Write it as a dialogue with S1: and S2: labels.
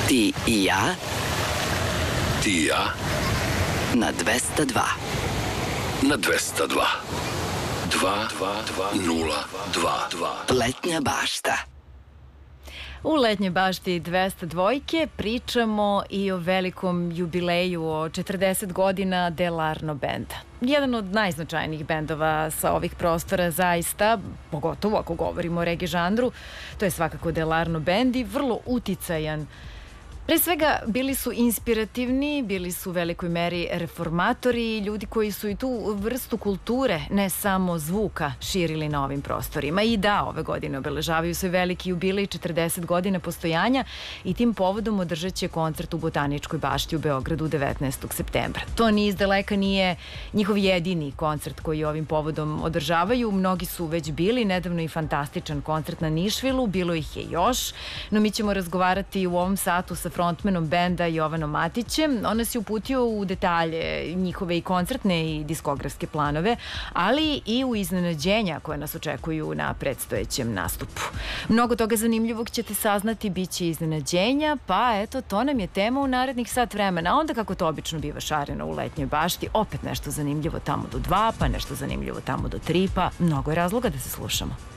S1: Ti i ja
S2: Ti i ja
S1: na 202.
S2: na 202. 2-2-0-2-2.
S1: Letnja bašta.
S3: U Letnjoj bašti 202 pričamo i o velikom jubileju, o 40 godina Delarno benda. Jedan od najznačajnijih bendova sa ovih prostora zaista, pogotovo ako govorimo o reggae žanru, to je svakako Delarno bend i vrlo uticajan. Pre svega, bili su inspirativni, bili su u velikoj meri reformatori i ljudi koji su i tu vrstu kulture, ne samo zvuka, širili na ovim prostorima. I da, ove godine obeležavaju se veliki jubilej 40 godina postojanja i tim povodom održat će koncert u Botaničkoj bašti u Beogradu 19. septembra. To ni izdaleka nije njihov jedini koncert koji ovim povodom održavaju. Mnogi su već bili, nedavno i fantastičan koncert na Nišvilu, bilo ih je još, no mi ćemo razgovarati u ovom satu sa frontmenom benda Jovanom Matićem. On nas je uputio u detalje njihove i koncertne i diskografske planove, ali i u iznenađenja koje nas očekuju na predstojećem nastupu. Mnogo toga zanimljivog ćete saznati, bit će iznenađenja, pa eto, to nam je tema u narednih sat vremena. Onda, kako to obično biva šareno u Letnjoj bašti, opet nešto zanimljivo tamo do 2, pa nešto zanimljivo tamo do 3, pa mnogo je razloga da se slušamo.